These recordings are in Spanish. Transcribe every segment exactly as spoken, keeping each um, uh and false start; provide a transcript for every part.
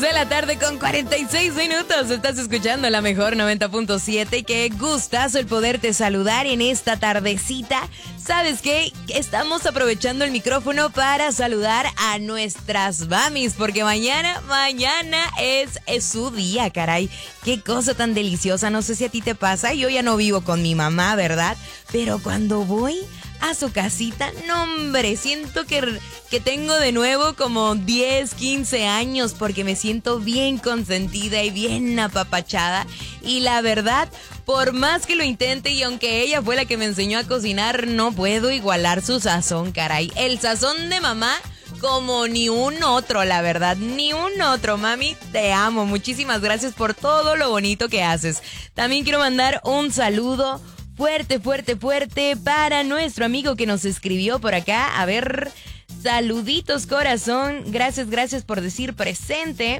de la tarde con cuarenta y seis minutos. Estás escuchando la mejor noventa punto siete. Qué gustazo el poderte saludar en esta tardecita. ¿Sabes qué? Estamos aprovechando el micrófono para saludar a nuestras mamis, porque mañana, mañana es, es su día, caray. Qué cosa tan deliciosa. No sé si a ti te pasa. Yo ya no vivo con mi mamá, ¿verdad? Pero cuando voy a su casita, no hombre, siento que, que tengo de nuevo como diez, quince años, porque me siento bien consentida y bien apapachada. Y la verdad, por más que lo intente y aunque ella fue la que me enseñó a cocinar, no puedo igualar su sazón, caray. El sazón de mamá como ni un otro, la verdad, ni un otro. Mami, te amo, muchísimas gracias por todo lo bonito que haces. También quiero mandar un saludo fuerte, fuerte, fuerte para nuestro amigo que nos escribió por acá. A ver, saluditos, corazón. Gracias, gracias por decir presente.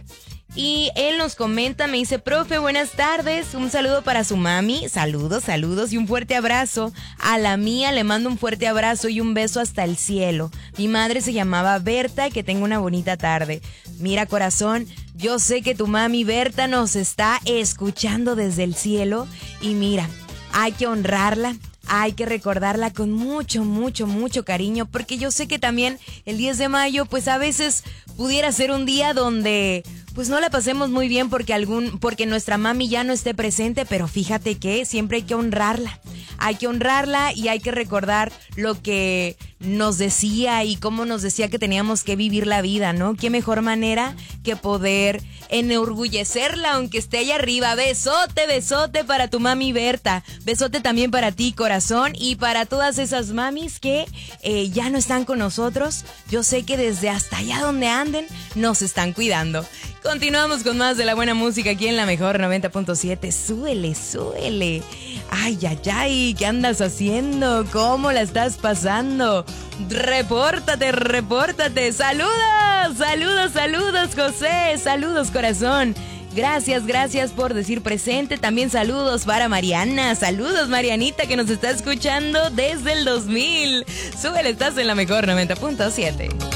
Y él nos comenta, me dice, profe, buenas tardes. Un saludo para su mami. Saludos, saludos y un fuerte abrazo. A la mía le mando un fuerte abrazo y un beso hasta el cielo. Mi madre se llamaba Berta y que tenga una bonita tarde. Mira, corazón, yo sé que tu mami Berta nos está escuchando desde el cielo. Y mira, hay que honrarla, hay que recordarla con mucho, mucho, mucho cariño, porque yo sé que también el diez de mayo, pues a veces pudiera ser un día donde pues no la pasemos muy bien porque algún, porque nuestra mami ya no esté presente, pero fíjate que siempre hay que honrarla, hay que honrarla y hay que recordar lo que nos decía y cómo nos decía que teníamos que vivir la vida, ¿no? Qué mejor manera que poder enorgullecerla aunque esté allá arriba. Besote, besote para tu mami Berta, besote también para ti, corazón, y para todas esas mamis que eh, ya no están con nosotros. Yo sé que desde hasta allá donde anden nos están cuidando. Continuamos con más de la buena música aquí en la mejor noventa punto siete. Súbele, súbele. Ay, ay, ay, ¿qué andas haciendo? ¿Cómo la estás pasando? Repórtate, repórtate. Saludos, saludos, saludos, José. Saludos, corazón. Gracias, gracias por decir presente. También saludos para Mariana. Saludos, Marianita, que nos está escuchando desde el dos mil. Súbele, estás en la mejor noventa punto siete.